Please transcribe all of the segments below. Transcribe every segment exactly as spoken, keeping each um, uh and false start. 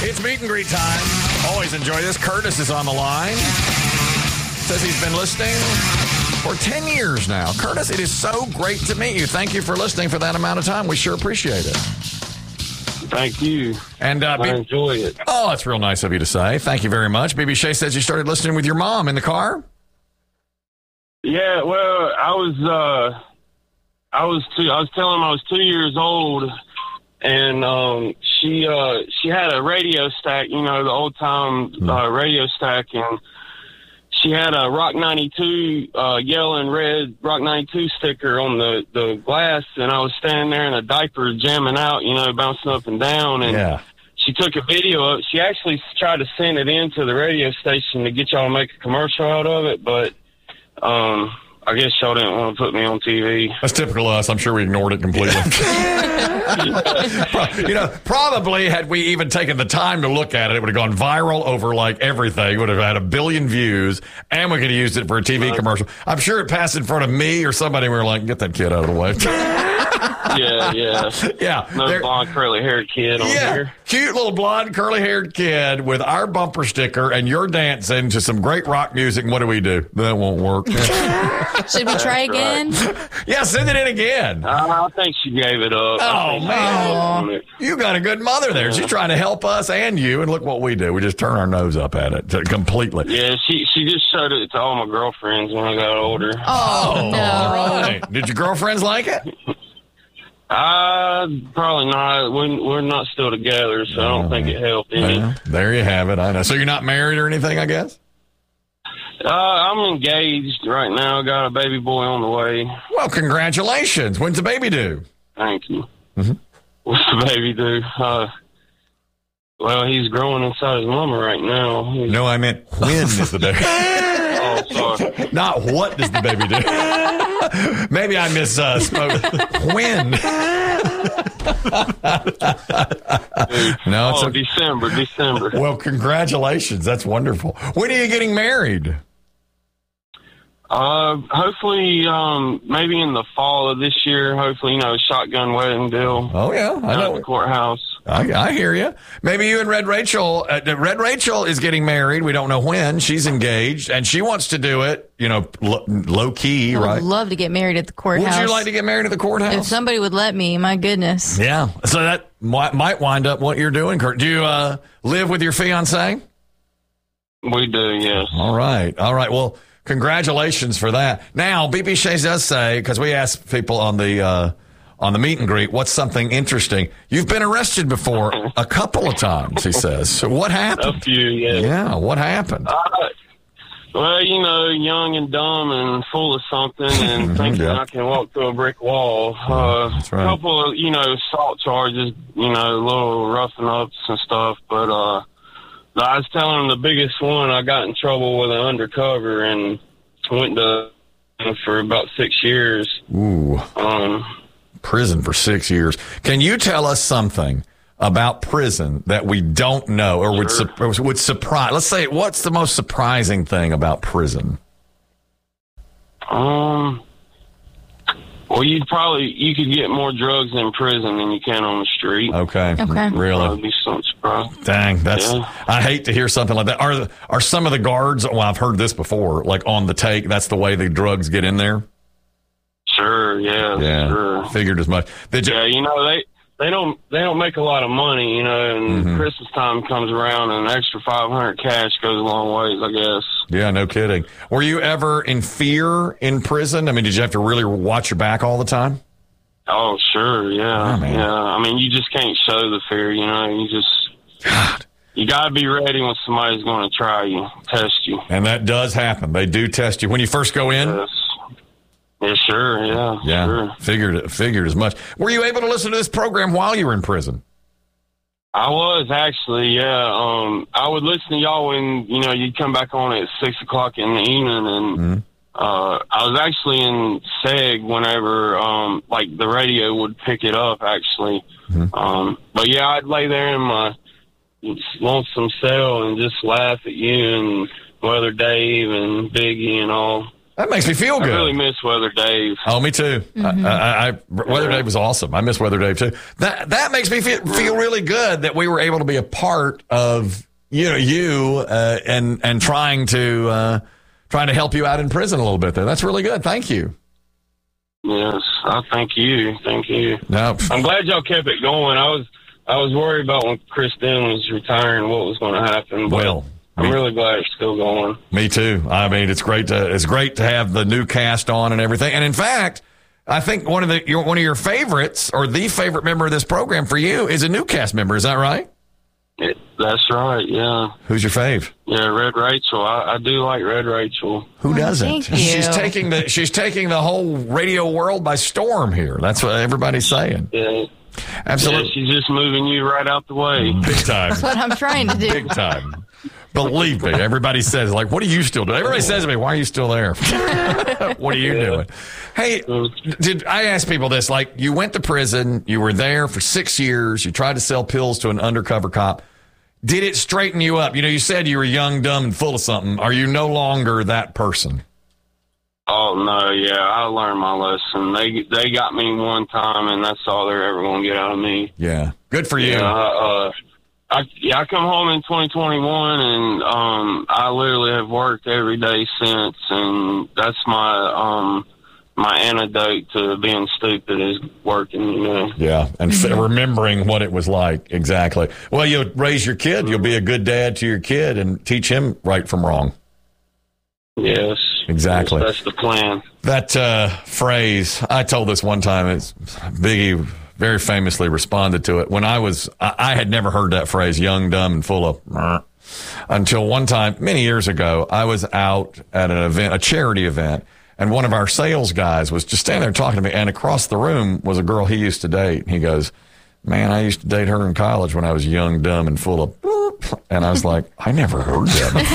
It's meet and greet time. Always enjoy this. Curtis is on the line. Says he's been listening for ten years now. Curtis, it is so great to meet you. Thank you for listening for that amount of time. We sure appreciate it. Thank you. And uh, I B- enjoy it. Oh, that's real nice of you to say. Thank you very much. B B Shea says you started listening with your mom in the car? Yeah, well, I was, uh, I was two, I was telling him I was two years old, and um, she, uh, she had a radio stack, you know, the old time uh, radio stack, and she had a Rock ninety-two, uh, yellow and red Rock ninety-two sticker on the, the glass, and I was standing there in a diaper jamming out, you know, bouncing up and down, and yeah. she took a video of it. She actually tried to send it into the radio station to get y'all to make a commercial out of it, but um, I guess y'all didn't want to put me on T V. That's typical of us. I'm sure we ignored it completely. You know, probably had we even taken the time to look at it, it would have gone viral over like everything. It would have had a billion views, and we could have used it for a T V commercial. I'm sure it passed in front of me or somebody. We were like, get that kid out of the way. Yeah, yeah. Yeah. No blonde, curly-haired kid on yeah, here. Cute little blonde, curly-haired kid with our bumper sticker, and you're dancing to some great rock music. And what do we do? That won't work. Should we try again? Right. Yeah, send it in again. Uh, I think she gave it up. Oh, man. You got a good mother there. She's trying to help us and you, and look what we do. We just turn our nose up at it completely. Yeah, she she just showed it to all my girlfriends when I got older. Oh, Oh, no. all right. Did your girlfriends like it? Uh, probably not. We're, we're not still together, so I don't think it helped any. Well, there you have it. I know. So you're not married or anything, I guess? Uh, I'm engaged right now. Got a baby boy on the way. Well, congratulations. When's the baby due? Thank you. Mm-hmm. What's the baby do? Uh, well, he's growing inside his mama right now. He's, No, I meant when is the baby? oh, sorry. Not what does the baby do? Maybe I misspoke. When? No, it's oh, okay. December, December. Well, congratulations. That's wonderful. When are you getting married? Uh, hopefully, um, maybe in the fall of this year. Hopefully, you know, shotgun wedding deal. Oh, yeah. I Down know. at the courthouse. I, I hear you. Maybe you and Red Rachel. Uh, Red Rachel is getting married. We don't know when. She's engaged, and she wants to do it, you know, lo- low key, I would right? love to get married at the courthouse. Would you like to get married at the courthouse? If somebody would let me, my goodness. Yeah. So that might, might wind up what you're doing, Kurt. Do you uh, live with your fiance? We do, yes. All right. All right. Well, congratulations for that. Now, B B Shea does say, because we asked people on the uh, on the meet and greet, what's something interesting? You've been arrested before a couple of times, he says. So what A happened? few, yeah. Yeah, what happened? Uh, well, you know, young and dumb and full of something and thinking Yeah. I can walk through a brick wall. Uh, That's right. A couple of, you know, assault charges, you know, little roughing ups and stuff. But uh, I was telling him the biggest one, I got in trouble with an undercover and went to for about six years. Ooh, Um, prison for six years. Can you tell us something about prison that we don't know or would, Sure. su- would surprise? Let's say, what's the most surprising thing about prison? um, well, you'd probably, you could get more drugs in prison than you can on the street. Okay. Okay. That'd Really? be some surprise. Dang, that's. Yeah. I hate to hear something like that. Are are some of the guards? Well, I've heard this before. Like on the take, that's the way the drugs get in there. Sure, yeah, Yeah, sure. figured as much. Did you? Yeah, you know they they don't they don't make a lot of money, you know. And Mhm. Christmas time comes around, and an extra five hundred cash goes a long ways, I guess. Yeah, no kidding. Were you ever in fear in prison? I mean, did you have to really watch your back all the time? Oh, sure, yeah, Oh, man. yeah. I mean, you just can't show the fear, you know. You just God. you gotta be ready when somebody's going to try you, test you. And that does happen. They do test you when you first go in. Yes. Yeah, sure, yeah, Yeah, sure. figured figured as much. Were you able to listen to this program while you were in prison? I was actually, yeah. Um, I would listen to y'all when you know you'd come back on at six o'clock in the evening, and Mhm. uh, I was actually in Seg whenever um, like the radio would pick it up. Actually, Mhm. um, but yeah, I'd lay there in my lonesome cell and just laugh at you and Weather Dave and Biggie and all. That makes me feel good. I really miss Weather Dave. Oh, me too. Mm-hmm. I, I, I, Weather Dave was awesome. I miss Weather Dave too. That that makes me feel, feel really good that we were able to be a part of you know you uh, and and trying to uh, trying to help you out in prison a little bit there. That's really good. Thank you. Yes, I thank you. Thank you. No, I'm glad y'all kept it going. I was I was worried about when Chris Dunn was retiring what was going to happen. But well. I'm really glad it's still going. Me too. I mean, it's great to it's great to have the new cast on and everything. And in fact, I think one of the your, one of your favorites or the favorite member of this program for you is a new cast member. Is that right? It, that's right. Yeah. Who's your fave? Yeah, Red Rachel. I, I do like Red Rachel. Who doesn't? Thank you. She's taking the she's taking the whole radio world by storm here. That's what everybody's saying. Yeah. Absolutely. Yeah, she's just moving you right out the way. Big time. That's what I'm trying to do. Big time. Believe me, everybody says, like, what are you still doing? Everybody says to me, why are you still there? What are you yeah. doing? Hey, did I ask people this? Like, you went to prison, you were there for six years, you tried to sell pills to an undercover cop. Did it straighten you up? You know, you said you were young, dumb, and full of something. Are you no longer that person? Oh, no, yeah, I learned my lesson. They they got me one time, and that's all they're ever going to get out of me. Yeah, good for you. Yeah, uh, I, yeah, I come home in twenty twenty-one, and um, I literally have worked every day since, and that's my um, my antidote to being stupid is working, you know. Yeah, and f- remembering what it was like, exactly. Well, you'll raise your kid, you'll be a good dad to your kid and teach him right from wrong. Yes. Exactly. Yes, that's the plan. That uh, phrase, I told this one time, it's Biggie very famously responded to it. When I was, I, I had never heard that phrase, young, dumb, and full of, uh, until one time, many years ago, I was out at an event, a charity event, and one of our sales guys was just standing there talking to me, and across the room was a girl he used to date. He goes, man, I used to date her in college when I was young, dumb, and full of, boop. And I was like, I never heard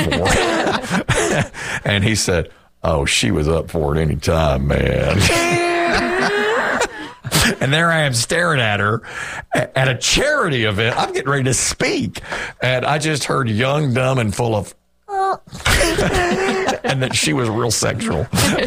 that before. And he said, oh, she was up for it any time, man. And there I am staring at her at a charity event. I'm getting ready to speak. And I just heard young, dumb, and full of, and that she was real sexual.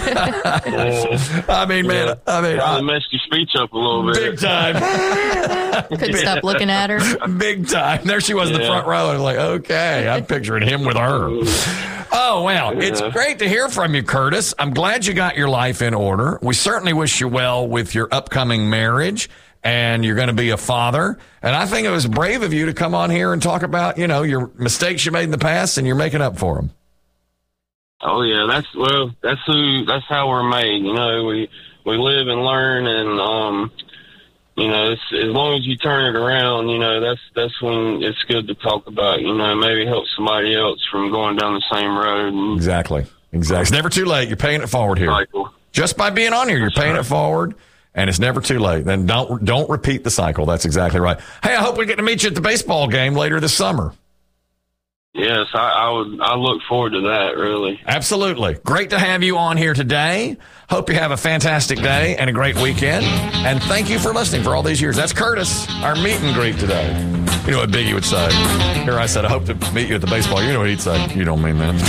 I mean, man, I mean, I I, messed your speech up a little bit. big time. Couldn't stop looking at her. Big time. There she was in the Yeah. front row. I was like, okay, I'm picturing him with her. Oh, well, it's great to hear from you, Curtis. I'm glad you got your life in order. We certainly wish you well with your upcoming marriage, and you're going to be a father. And I think it was brave of you to come on here and talk about, you know, your mistakes you made in the past, and you're making up for them. Oh yeah, that's well, that's who, that's how we're made. You know, we we live and learn, and um, you know, it's, as long as you turn it around, you know, that's that's when it's good to talk about. You know, maybe help somebody else from going down the same road. And Exactly. Exactly. It's never too late. You're paying it forward here. cycle. Just by being on here, you're paying it forward, and it's never too late. Then don't don't repeat the cycle. That's exactly right. Hey, I hope we get to meet you at the baseball game later this summer. Yes, I, I would. I look forward to that. Really. Absolutely. Great to have you on here today. Hope you have a fantastic day and a great weekend. And thank you for listening for all these years. That's Curtis, our meet and greet today. You know what Biggie would say? Here I said, I hope to meet you at the baseball. You know what he'd say? You don't mean that.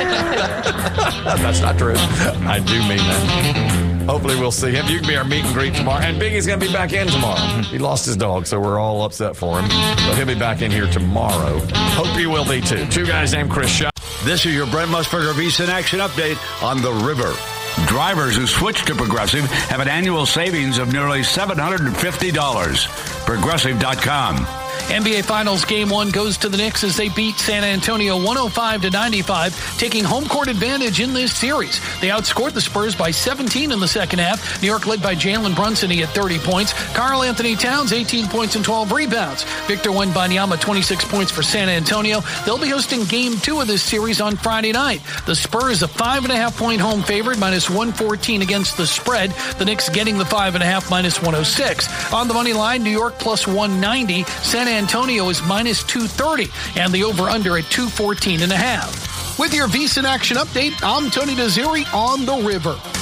That's not true. I do mean that. Hopefully we'll see him. You can be our meet and greet tomorrow. And Biggie's going to be back in tomorrow. He lost his dog, so we're all upset for him. But he'll be back in here tomorrow. Hope you will be too. Two guys named Chris Shaw. This is your Brent Musburger VSiN Action Update on the river. Drivers who switch to Progressive have an annual savings of nearly seven hundred fifty dollars. Progressive dot com. N B A Finals Game one goes to the Knicks as they beat San Antonio one oh five to ninety-five, taking home court advantage in this series. They outscored the Spurs by seventeen in the second half. New York led by Jalen Brunson. He had thirty points. Karl Anthony Towns, eighteen points and twelve rebounds. Victor Wembanyama, twenty-six points for San Antonio. They'll be hosting Game two of this series on Friday night. The Spurs, a five and a half point home favorite, minus one fourteen against the spread. The Knicks getting the five and a half, minus one oh six. On the money line, New York plus one ninety. San Antonio is minus two thirty, and the over-under at two fourteen and a half. With your VSiN Action Update, I'm Tony Desiri on the river.